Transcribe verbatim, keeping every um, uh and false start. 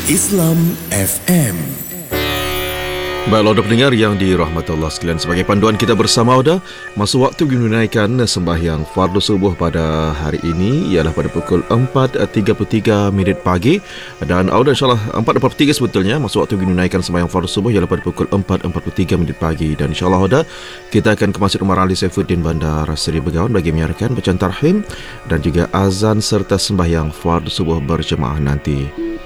Islam F M. Baiklah, pendengar yang dirahmati Allah sekalian, sebagai panduan kita bersama Auda, masa waktu menunaikan sembahyang fardu subuh pada hari ini ialah pada pukul empat tiga puluh tiga minit pagi, dan Auda insyaAllah empat empat puluh tiga sebetulnya masa waktu menunaikan sembahyang fardu subuh ialah pada pukul empat empat puluh tiga minit pagi, dan insyaAllah Auda kita akan ke Masjid Umar Ali Saifuddin Bandar Seri Begawan bagi menyiarkan bacaan tarhim dan juga azan serta sembahyang fardu subuh berjemaah nanti.